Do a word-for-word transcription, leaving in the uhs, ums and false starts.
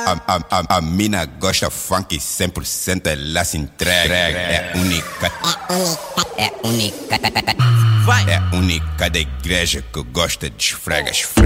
A, a, a, a mina gosta funk cem por cento, ela se entrega. É única, É única, é única. é única da igreja que gosta de esfrega, esfrega.